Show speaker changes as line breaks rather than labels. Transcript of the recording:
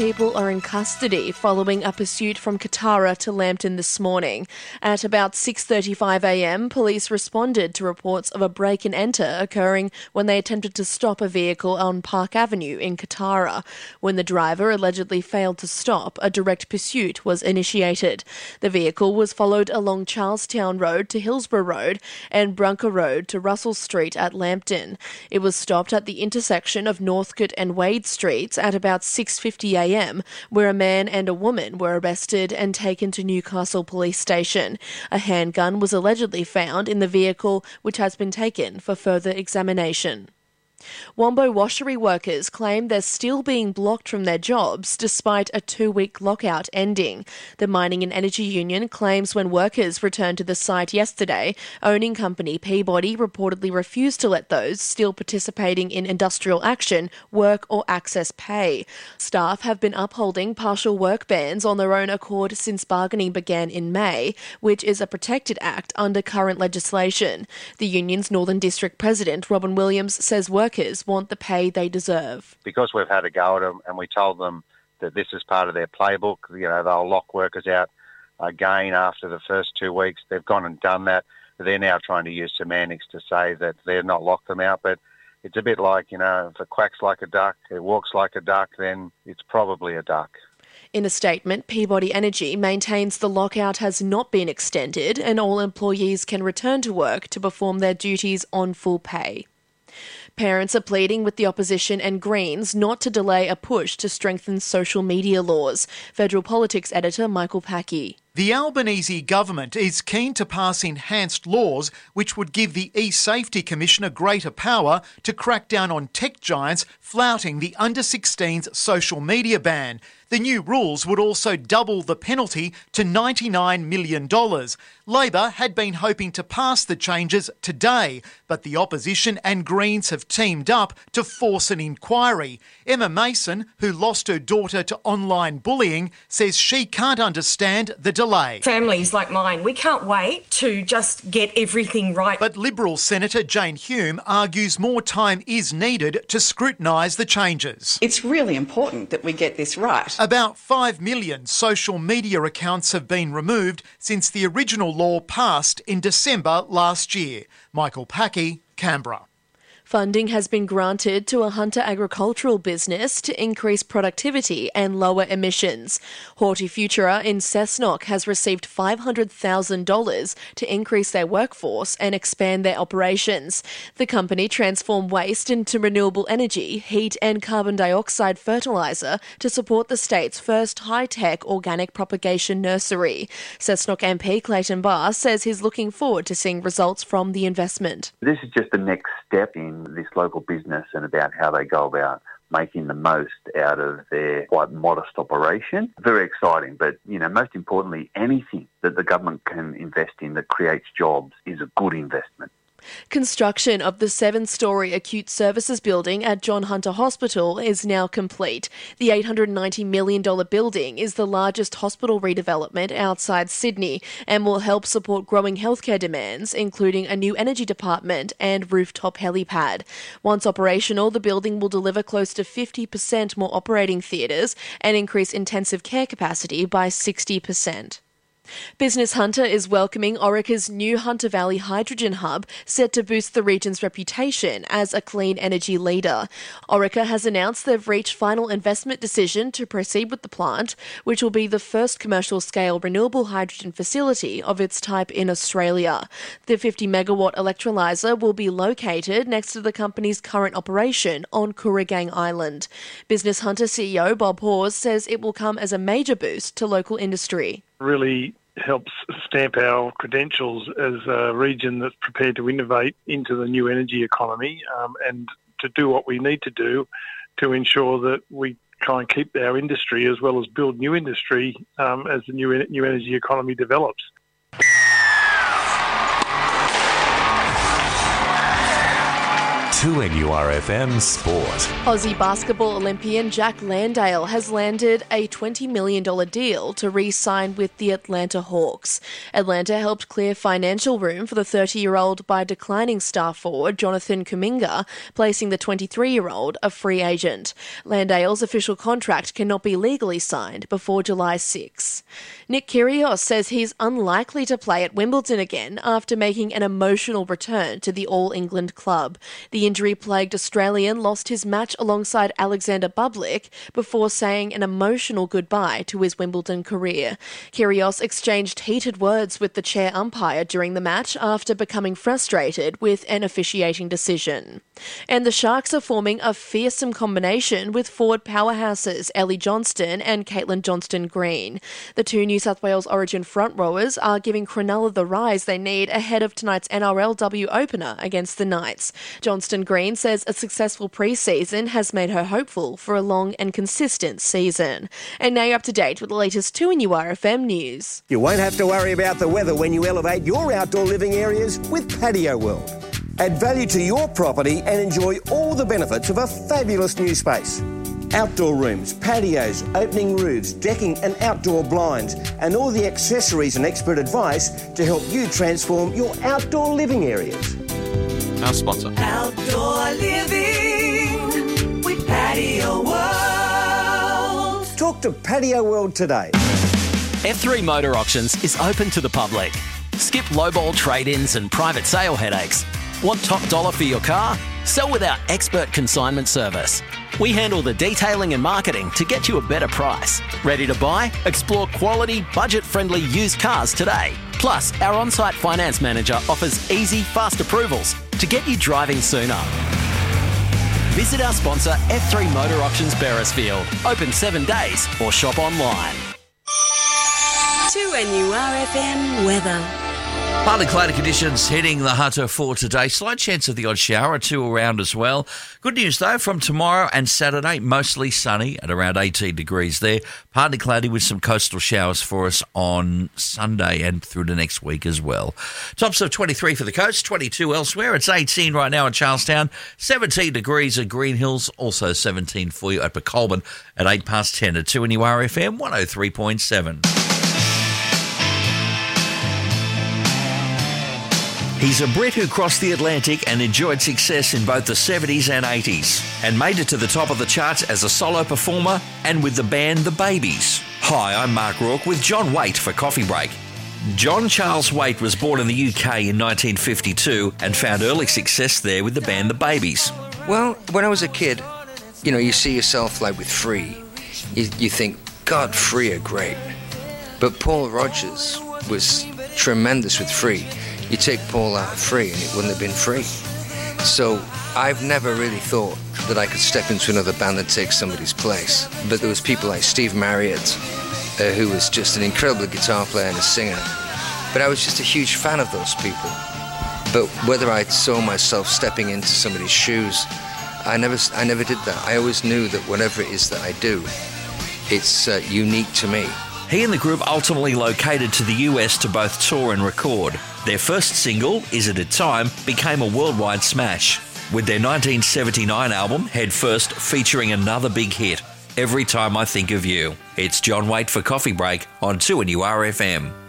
People are in custody following a pursuit from Katara to Lambton this morning. At about 6:35am, police responded to reports of a break-and-enter occurring when they attempted to stop a vehicle on Park Avenue in Katara. When the driver allegedly failed to stop, a direct pursuit was initiated. The vehicle was followed along Charlestown Road to Hillsborough Road and Brunker Road to Russell Street at Lambton. It was stopped at the intersection of Northcote and Wade Streets at about 6:50am, where a man and a woman were arrested and taken to Newcastle Police Station. A handgun was allegedly found in the vehicle, which has been taken for further examination. Wombo washery workers claim they're still being blocked from their jobs despite a 2-week lockout ending. The Mining and Energy Union claims when workers returned to the site yesterday, owning company Peabody reportedly refused to let those still participating in industrial action work or access pay. Staff have been upholding partial work bans on their own accord since bargaining began in May, which is a protected act under current legislation. The union's Northern District President, Robin Williams, says workers want the pay they deserve.
Because we've had a go at them and we told them that this is part of their playbook, they'll lock workers out again after the first 2 weeks. They've gone and done that. They're now trying to use semantics to say that they're not locked them out, but it's a bit like, if it quacks like a duck, it walks like a duck, then it's probably a duck.
In a statement, Peabody Energy maintains the lockout has not been extended and all employees can return to work to perform their duties on full pay. Parents are pleading with the opposition and Greens not to delay a push to strengthen social media laws. Federal Politics editor Michael Packey.
The Albanese government is keen to pass enhanced laws which would give the eSafety Commissioner greater power to crack down on tech giants flouting the under-16s social media ban. The new rules would also double the penalty to $99 million. Labor had been hoping to pass the changes today, but the opposition and Greens have teamed up to force an inquiry. Emma Mason, who lost her daughter to online bullying, says she can't understand the delay.
Families like mine, we can't wait to just get everything right.
But Liberal Senator Jane Hume argues more time is needed to scrutinise the changes.
It's really important that we get this right.
About 5 million social media accounts have been removed since the original law passed in December last year. Michael Packey, Canberra.
Funding has been granted to a Hunter agricultural business to increase productivity and lower emissions. Hortifutura in Cessnock has received $500,000 to increase their workforce and expand their operations. The company transform waste into renewable energy, heat and carbon dioxide fertiliser to support the state's first high-tech organic propagation nursery. Cessnock MP Clayton Barr says he's looking forward to seeing results from the investment.
This is just the next step in this local business and about how they go about making the most out of their quite modest operation. Very exciting, but, most importantly, anything that the government can invest in that creates jobs is a good investment.
Construction of the 7-storey acute services building at John Hunter Hospital is now complete. The $890 million building is the largest hospital redevelopment outside Sydney and will help support growing healthcare demands, including a new energy department and rooftop helipad. Once operational, the building will deliver close to 50% more operating theatres and increase intensive care capacity by 60%. Business Hunter is welcoming Orica's new Hunter Valley Hydrogen Hub, set to boost the region's reputation as a clean energy leader. Orica has announced they've reached final investment decision to proceed with the plant, which will be the first commercial-scale renewable hydrogen facility of its type in Australia. The 50-megawatt electrolyser will be located next to the company's current operation on Kooragang Island. Business Hunter CEO Bob Hawes says it will come as a major boost to local industry.
Really helps stamp our credentials as a region that's prepared to innovate into the new energy economy and to do what we need to do to ensure that we try and keep our industry as well as build new industry as the new energy economy develops.
2NURFM Sport.
Aussie basketball Olympian Jack Landale has landed a $20 million deal to re-sign with the Atlanta Hawks. Atlanta helped clear financial room for the 30-year-old by declining star forward Jonathan Kuminga, placing the 23-year-old a free agent. Landale's official contract cannot be legally signed before July 6. Nick Kyrgios says he's unlikely to play at Wimbledon again after making an emotional return to the All England club. The injury-plagued Australian lost his match alongside Alexander Bublik before saying an emotional goodbye to his Wimbledon career. Kyrgios exchanged heated words with the chair umpire during the match after becoming frustrated with an officiating decision. And the Sharks are forming a fearsome combination with forward powerhouses Ellie Johnston and Caitlin Johnston-Green. The two New South Wales Origin front rowers are giving Cronulla the rise they need ahead of tonight's NRLW opener against the Knights. Johnston-Green says a successful pre-season has made her hopeful for a long and consistent season. And now you're up to date with the latest 2NURFM news.
You won't have to worry about the weather when you elevate your outdoor living areas with Patio World. Add value to your property and enjoy all the benefits of a fabulous new space. Outdoor rooms, patios, opening roofs, decking and outdoor blinds, and all the accessories and expert advice to help you transform your outdoor living areas.
Our sponsor.
Outdoor living with Patio World.
Talk to Patio World today.
F3 Motor Auctions is open to the public. Skip lowball trade-ins and private sale headaches. Want top dollar for your car? Sell with our expert consignment service. We handle the detailing and marketing to get you a better price. Ready to buy? Explore quality, budget-friendly used cars today. Plus, our on-site finance manager offers easy, fast approvals to get you driving sooner. Visit our sponsor, F3 Motor Auctions Beresfield. Open 7 days or shop online.
2NURFM weather.
Partly cloudy conditions heading the Hunter for today. Slight chance of the odd shower or two around as well. Good news though, from tomorrow and Saturday, mostly sunny at around 18 degrees there. Partly cloudy with some coastal showers for us on Sunday and through the next week as well. Tops of 23 for the coast, 22 elsewhere. It's 18 right now in Charlestown, 17 degrees at Green Hills, also 17 for you at Colburn at 8 past 10 at 2NURFM 103.7. He's a Brit who crossed the Atlantic and enjoyed success in both the 70s and 80s and made it to the top of the charts as a solo performer and with the band The Babies. Hi, I'm Mark Rourke with John Waite for Coffee Break. John Charles Waite was born in the UK in 1952 and found early success there with the band The Babies.
Well, when I was a kid, you see yourself like with Free. You think, God, Free are great. But Paul Rodgers was tremendous with Free. You take Paul out of Free and it wouldn't have been Free. So I've never really thought that I could step into another band and take somebody's place. But there was people like Steve Marriott, who was just an incredible guitar player and a singer. But I was just a huge fan of those people. But whether I saw myself stepping into somebody's shoes, I never did that. I always knew that whatever it is that I do, it's unique to me.
He and the group ultimately located to the US to both tour and record. Their first single, Is It a Time, became a worldwide smash, with their 1979 album, Head First, featuring another big hit, Every Time I Think of You. It's John Waite for Coffee Break on 2NURFM.